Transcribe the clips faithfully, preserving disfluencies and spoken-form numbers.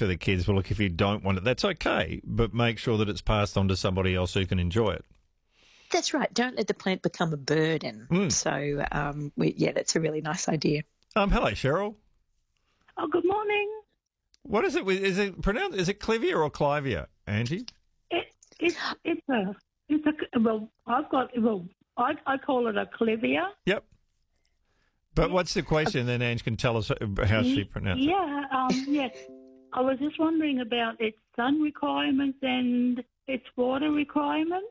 to the kids, well, look, if you don't want it, that's okay, but make sure that it's passed on to somebody else who can enjoy it. That's right. Don't let the plant become a burden. Mm. So, um, we, yeah, that's a really nice idea. Um, hello, Cheryl. Oh, good morning. What is it? with- Is it pronounced? Is it Clivia or Clivia, Angie? It, it, it's a, it's a, well, I've got, well, I, I call it a clivia. Yep. But what's the question? Then Ange can tell us how she pronounced it. Yeah, um, yes. I was just wondering about its sun requirements and its water requirements.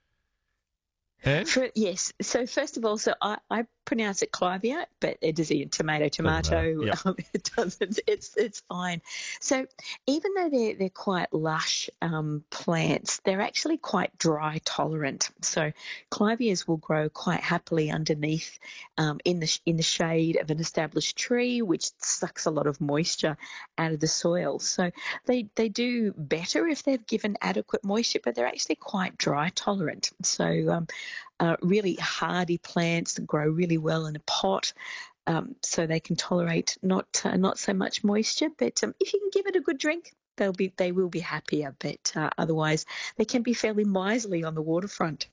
Ange? For, yes. So first of all, so I, I pronounce it clivia, but it is a tomato, tomato. Yep. Um, it doesn't. It's it's fine. So even though they're they're quite lush um, plants, they're actually quite dry tolerant. So clivias will grow quite happily underneath um, in the in the shade of an established tree, which sucks a lot of moisture out of the soil. So they they do better if they're given adequate moisture, but they're actually quite dry tolerant. So um, uh, really hardy plants that grow really well in a pot, um, so they can tolerate not uh, not so much moisture. But um, if you can give it a good drink, they'll be they will be happier. But uh, otherwise, they can be fairly miserly on the waterfront.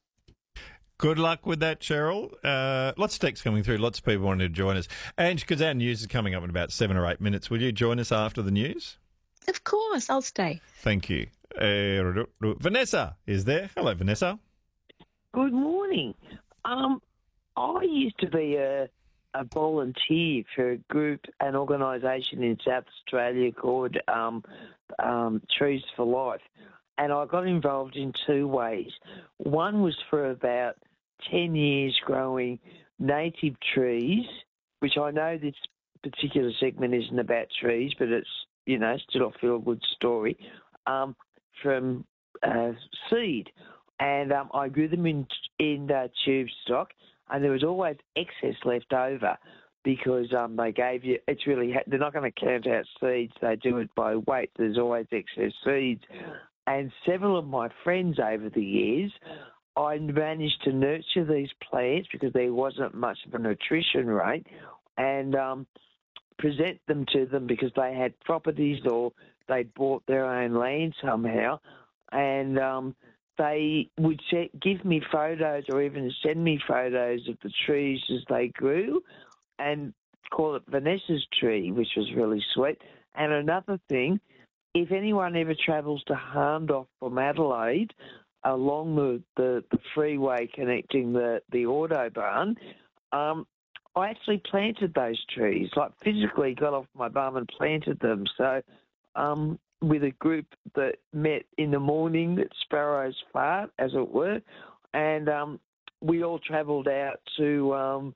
Good luck with that, Cheryl. Uh, lots of texts coming through. Lots of people wanting to join us. Ange, because our news is coming up in about seven or eight minutes, will you join us after the news? Of course, I'll stay. Thank you. Uh, Vanessa is there. Hello, Vanessa. Good morning. Um, I used to be a, a volunteer for a group, an organisation in South Australia called um, um, Trees for Life, and I got involved in two ways. One was for about ten years growing native trees, which I know this particular segment isn't about trees, but it's, you know, still a feel-good story, um, from uh, seed. And um, I grew them in in uh, tube stock, and there was always excess left over because um, they gave you. It's really they're not going to count out seeds; they do it by weight. There's always excess seeds, and several of my friends over the years, I managed to nurture these plants because there wasn't much of a nutrition rate, and um, present them to them because they had properties or they bought their own land somehow, and um, they would set, give me photos or even send me photos of the trees as they grew and call it Vanessa's tree, which was really sweet. And another thing, if anyone ever travels to Hahndorf from Adelaide, along the, the, the freeway connecting the, the Autobahn, um, I actually planted those trees, like physically got off my bum and planted them. So um, with a group that met in the morning at Sparrows Fart, as it were, and um, we all travelled out to um,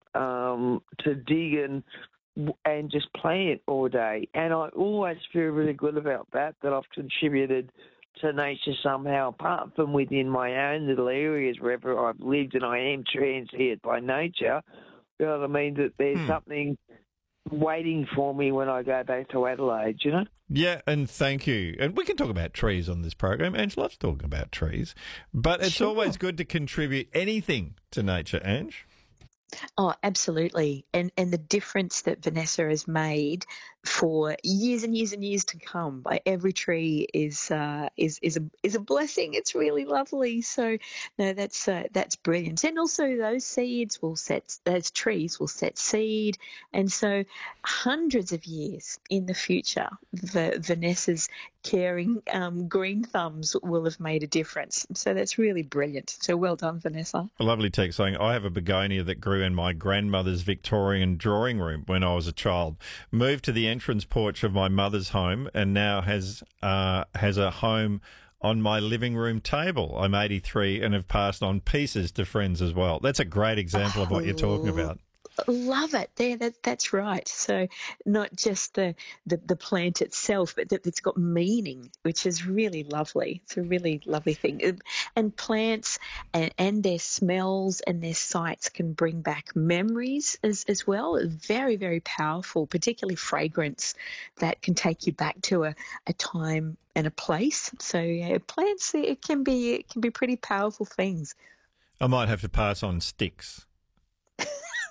um, to dig and and just plant all day. And I always feel really good about that, that I've contributed to nature somehow, apart from within my own little areas wherever I've lived, and I am transient by nature. You know what I mean? That there's hmm. something waiting for me when I go back to Adelaide, you know? Yeah, and thank you. And we can talk about trees on this program. Ange loves talking about trees. But it's Sure. always good to contribute anything to nature, Ange. Oh, absolutely. And and the difference that Vanessa has made for years and years and years to come. Like every tree is uh, is is a is a blessing. It's really lovely. So no, that's uh, that's brilliant. And also those seeds will set those trees will set seed, and so hundreds of years in the future, the, Vanessa's caring um, green thumbs will have made a difference. So that's really brilliant. So well done, Vanessa. A lovely text saying, I have a begonia that grew in my grandmother's Victorian drawing room when I was a child. Moved to the entrance porch of my mother's home and now has uh, has a home on my living room table. I'm eighty-three and have passed on pieces to friends as well. That's a great example oh. of what you're talking about. Love it. There, that, that's right. So not just the, the, the plant itself, but that it's got meaning, which is really lovely. It's a really lovely thing. And plants and, and their smells and their sights can bring back memories as, as well. Very, very powerful, particularly fragrance that can take you back to a, a time and a place. So yeah, plants, it can be it can be pretty powerful things. I might have to pass on sticks.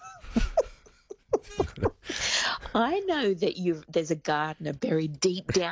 I know that you there's a gardener buried deep down